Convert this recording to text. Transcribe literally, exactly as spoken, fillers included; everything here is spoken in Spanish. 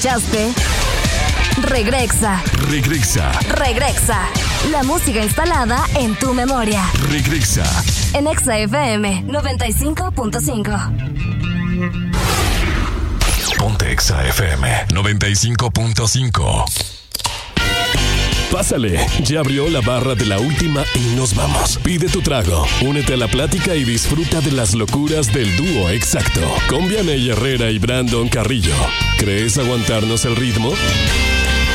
¿Escuchaste? Regresa. Regresa. Regresa. La música instalada en tu memoria. Regresa. En Exa F M noventa y cinco punto cinco. Ponte Exa F M noventa y cinco punto cinco. Pásale, ya abrió la barra de la última y nos vamos. Pide tu trago, únete a la plática y disfruta de las locuras del dúo exacto. Con Vianey Herrera y Brandon Carrillo. ¿Crees aguantarnos el ritmo?